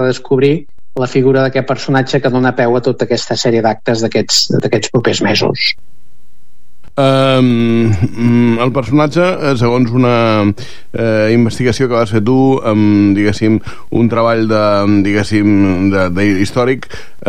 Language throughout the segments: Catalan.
descobrir la figura d'aquest personatge que dona peu a tota aquesta sèrie d'actes d'aquests propers mesos. El personatge, segons una investigació que vas fer tu, diguéssim, un treball històric,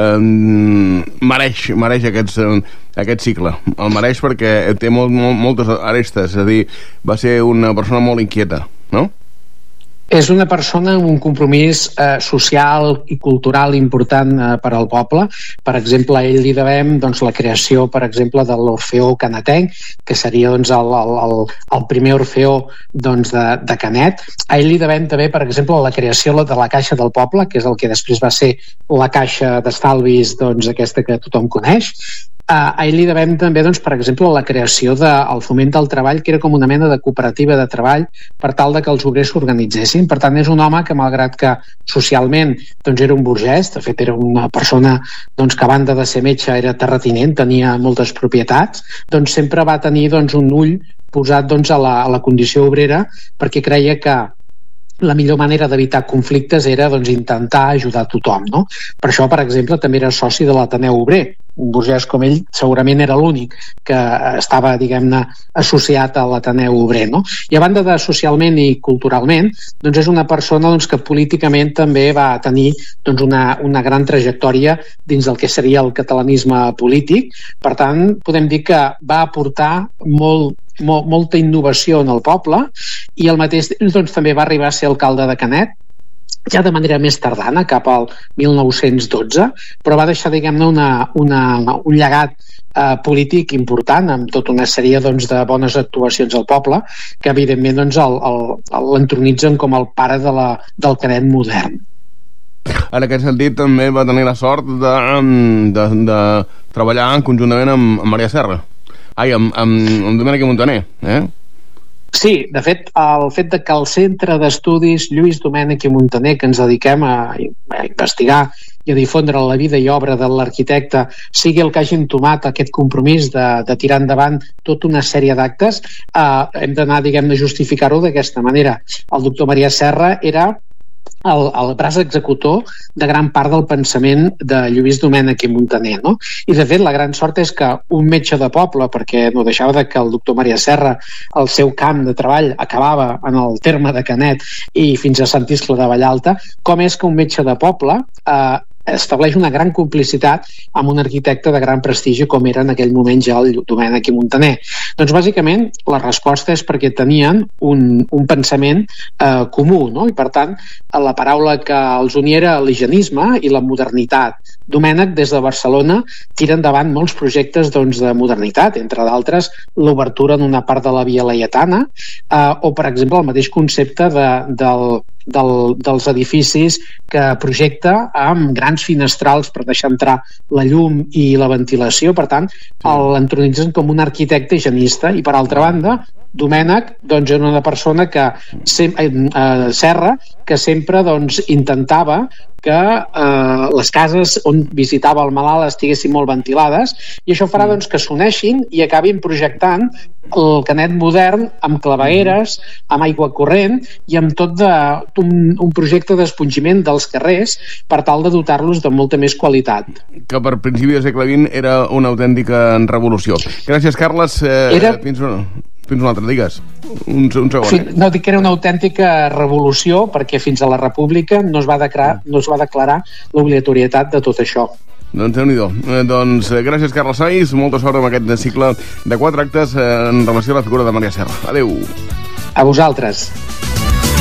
mereix aquest cicle. El mereix perquè té moltes arestes, és a dir, va ser una persona molt inquieta, no? És una persona amb un compromís social i cultural important per al poble. Per exemple, a ell li devem la creació, per exemple, de l'Orfeó Canetenc, que seria el primer Orfeó de Canet. A ell li devem també, per exemple, la creació de la Caixa del Poble, que és el que després va ser la Caixa d'Estalvis, aquesta que tothom coneix. A ell li devem també, per exemple, la creació del Foment del Treball, que era com una mena de cooperativa de treball per tal de que els obrers s'organitzessin. Per tant, és un home que, malgrat que socialment era un burgès, de fet era una persona que a banda de ser metge era terratinent, tenia moltes propietats, sempre va tenir un ull posat a la condició obrera, perquè creia que la millor manera d'evitar conflictes era intentar ajudar tothom, no? Per això, per exemple, també era soci de l'Ateneu Obrer. Un burgès com ell segurament era l'únic que estava, diguem-ne, associat a l'Ateneu Obrer, no? I a banda de socialment i culturalment, és una persona que políticament també va tenir una gran trajectòria dins del que seria el catalanisme polític. Per tant, podem dir que va aportar molta innovació en el poble i al mateix temps també va arribar a ser alcalde de Canet, ja de manera més tardana, cap al 1912, però va deixar, diguem-ne, un llegat polític important amb tota una sèrie de bones actuacions al poble que evidentment l'entronitzen com el pare del Canet modern. En aquest sentit també va tenir la sort de treballar conjuntament amb Maria Serra. Amb Domènec i Muntaner, Sí, de fet, el fet de que el Centre d'Estudis Lluís Domènec i Muntaner, que ens dediquem a investigar i a difondre la vida i obra de l'arquitecte, sigui el que hagi entomat aquest compromís de tirar endavant tota una sèrie d'actes, hem d'anar, diguem-ne, a justificar-ho d'aquesta manera. El doctor Maria Serra era el braç executor de gran part del pensament de Lluís Domènec i Muntaner, no? I de fet la gran sort és que un metge de poble, perquè no deixava de que el doctor Maria Serra, el seu camp de treball acabava en el terme de Canet i fins a Sant Iscle de Vallalta, com és que un metge de poble estableix una gran complicitat amb un arquitecte de gran prestigi com era en aquell moment ja el Domènec i Muntaner? Doncs bàsicament la resposta és perquè tenien un pensament comú, no? I per tant la paraula que els unia era l'higienisme i la modernitat. Domènec des de Barcelona tira endavant molts projectes de modernitat, entre d'altres l'obertura en una part de la Via Laietana o per exemple el mateix concepte dels edificis que projecta amb grans finestrals per deixar entrar la llum i la ventilació. Per tant, l'entronitzen com un arquitecte higienista. I per altra banda, Domènec era una persona que Serra, que sempre intentava que les cases on visitava el malalt estiguessin molt ventilades, i això farà que s'uneixin i acabin projectant el Canet modern amb clavegueres, amb aigua corrent i amb tot un projecte d'espongiment dels carrers per tal de dotar-los de molta més qualitat. Que per principi del segle XX era una autèntica revolució. Gràcies, Carles. Fins un altre, digues. Un segon. No, dic que era una autèntica revolució perquè fins a la República no es va declarar l'obligatorietat de tot això. Doncs Déu-n'hi-do. Doncs gràcies, Carles Saiz. Molta sort amb aquest cicle de 4 actes en relació a la figura de Maria Serra. Adéu. A vosaltres.